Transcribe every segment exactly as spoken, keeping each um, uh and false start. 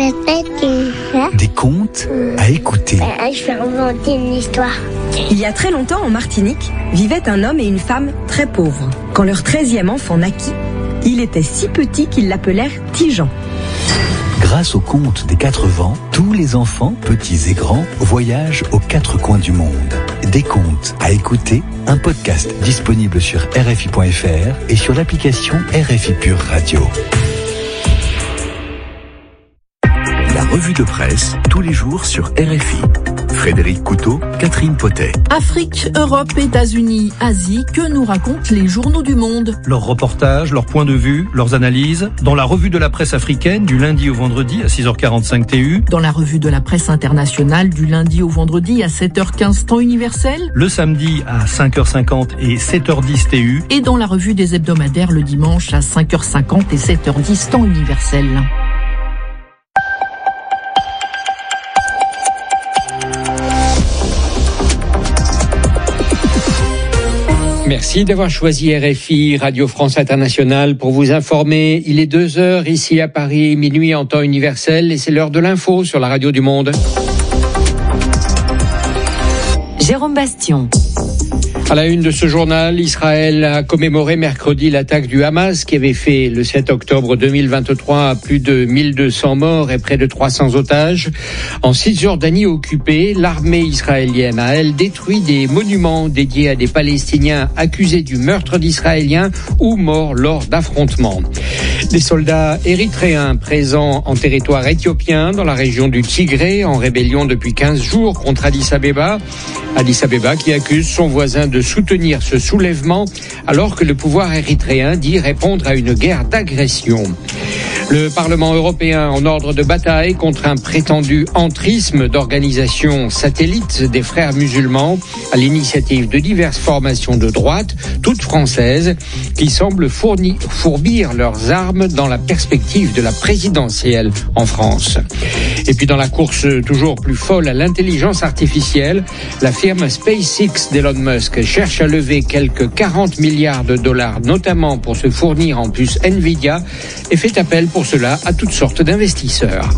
répète une fois. Des contes à écouter. Euh, je vais inventer une histoire. Il y a très longtemps, en Martinique, vivaient un homme et une femme très pauvres. Quand leur treizième enfant naquit, il était si petit qu'ils l'appelèrent Tijan. Grâce au conte des quatre vents, tous les enfants, petits et grands, voyagent aux quatre coins du monde. Des contes à écouter, un podcast disponible sur R F I point F R et sur l'application R F I Pure Radio. La revue de presse, tous les jours sur R F I. Frédéric Couteau, Catherine Potet. Afrique, Europe, États-Unis, Asie, que nous racontent les journaux du monde? Leurs reportages, leurs points de vue, leurs analyses, dans la revue de la presse africaine du lundi au vendredi à six heures quarante-cinq T U. Dans la revue de la presse internationale du lundi au vendredi à sept heures quinze temps universel. Le samedi à cinq heures cinquante et sept heures dix T U. Et dans la revue des hebdomadaires le dimanche à cinq heures cinquante et sept heures dix temps universel. Merci d'avoir choisi R F I, Radio France Internationale, pour vous informer. Il est deux heures ici à Paris, minuit en temps universel, et c'est l'heure de l'info sur la radio du monde. Jérôme Bastion. À la une de ce journal, Israël a commémoré mercredi l'attaque du Hamas qui avait fait le sept octobre deux mille vingt-trois plus de mille deux cents morts et près de trois cents otages. En Cisjordanie occupée, l'armée israélienne a, elle, détruit des monuments dédiés à des Palestiniens accusés du meurtre d'Israéliens ou morts lors d'affrontements. Des soldats érythréens présents en territoire éthiopien dans la région du Tigré en rébellion depuis quinze jours contre Addis Abeba. Addis Abeba qui accuse son voisin de soutenir ce soulèvement alors que le pouvoir érythréen dit répondre à une guerre d'agression. Le Parlement européen en ordre de bataille contre un prétendu entrisme d'organisations satellites des frères musulmans à l'initiative de diverses formations de droite, toutes françaises, qui semblent fournir, fourbir leurs armes dans la perspective de la présidentielle en France. Et puis dans la course toujours plus folle à l'intelligence artificielle, la firme SpaceX d'Elon Musk cherche à lever quelques quarante milliards de dollars, notamment pour se fournir en puce Nvidia, et fait appel pour cela à toutes sortes d'investisseurs.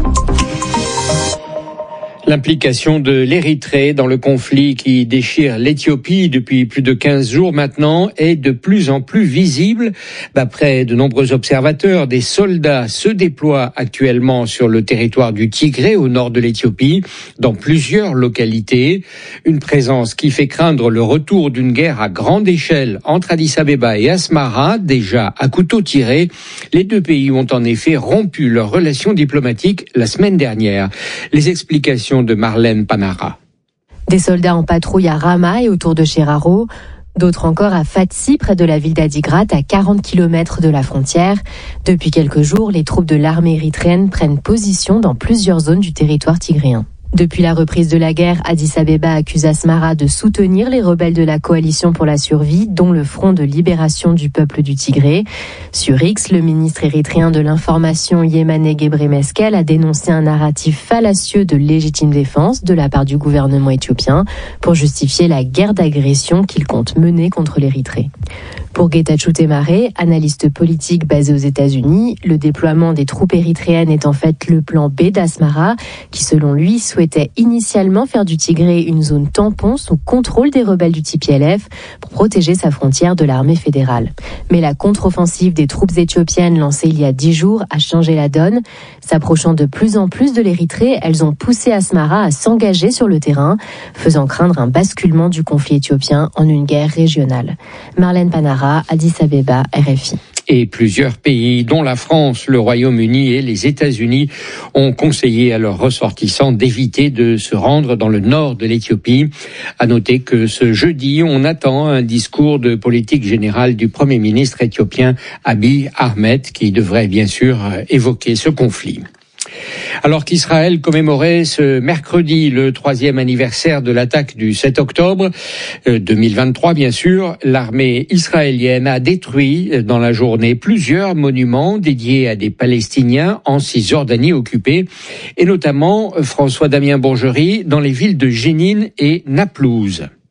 L'implication de l'Érythrée dans le conflit qui déchire l'Éthiopie depuis plus de quinze jours maintenant est de plus en plus visible. D'après de nombreux observateurs, des soldats se déploient actuellement sur le territoire du Tigré au nord de l'Éthiopie, dans plusieurs localités. Une présence qui fait craindre le retour d'une guerre à grande échelle entre Addis Abeba et Asmara, déjà à couteau tiré. Les deux pays ont en effet rompu leurs relations diplomatiques la semaine dernière. Les explications de Marlène Panara. Des soldats en patrouille à Rama et autour de Sheraro, d'autres encore à Fatsi, près de la ville d'Adigrat, à quarante kilomètres de la frontière. Depuis quelques jours, les troupes de l'armée érythréenne prennent position dans plusieurs zones du territoire tigréen. Depuis la reprise de la guerre, Addis Abeba accuse Asmara de soutenir les rebelles de la coalition pour la survie, dont le Front de libération du peuple du Tigré. Sur X, le ministre érythréen de l'information Yemane Gebremeskel a dénoncé un narratif fallacieux de légitime défense de la part du gouvernement éthiopien pour justifier la guerre d'agression qu'il compte mener contre l'Érythrée. Pour Getachew Temare, analyste politique basé aux États-Unis, le déploiement des troupes érythréennes est en fait le plan B d'Asmara, qui selon lui souhaitait initialement faire du Tigré une zone tampon sous contrôle des rebelles du T P L F pour protéger sa frontière de l'armée fédérale. Mais la contre-offensive des troupes éthiopiennes lancée il y a dix jours a changé la donne. S'approchant de plus en plus de l'Érythrée, elles ont poussé Asmara à s'engager sur le terrain, faisant craindre un basculement du conflit éthiopien en une guerre régionale. Marlène Panara, Addis Abeba, R F I. Et plusieurs pays, dont la France, le Royaume-Uni et les États-Unis, ont conseillé à leurs ressortissants d'éviter de se rendre dans le nord de l'Éthiopie. À noter que ce jeudi, on attend un discours de politique générale du Premier ministre éthiopien Abiy Ahmed, qui devrait bien sûr évoquer ce conflit. Alors qu'Israël commémorait ce mercredi le troisième anniversaire de l'attaque du sept octobre deux mille vingt-trois, bien sûr, l'armée israélienne a détruit dans la journée plusieurs monuments dédiés à des Palestiniens en Cisjordanie occupée, et notamment, François-Damien Bourgerie, dans les villes de Jénine et Naplouse.